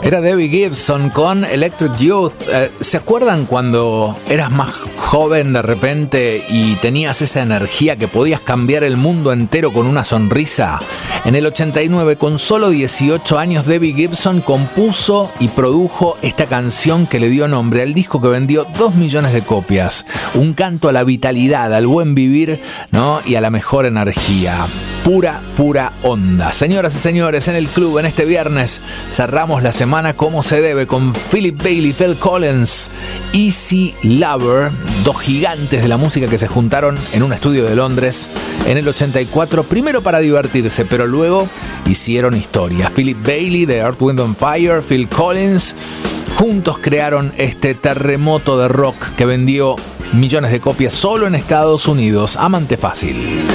Era Debbie Gibson con Electric Youth. ¿Se acuerdan cuando eras más joven de repente y tenías esa energía que podías cambiar el mundo entero con una sonrisa? En el 89, con solo 18 años, Debbie Gibson compuso y produjo esta canción que le dio nombre al disco que vendió 2 millones de copias. Un canto a la vitalidad, al buen vivir, ¿no? Y a la mejor energía. Pura onda. Señoras y señores, en el club en este viernes cerramos la semana como se debe con Philip Bailey y Phil Collins, Easy Lover, dos gigantes de la música que se juntaron en un estudio de Londres en el 84, primero para divertirse, pero luego hicieron historia. Philip Bailey de Earth, Wind and Fire, Phil Collins, juntos crearon este terremoto de rock que vendió millones de copias solo en Estados Unidos. Amante fácil.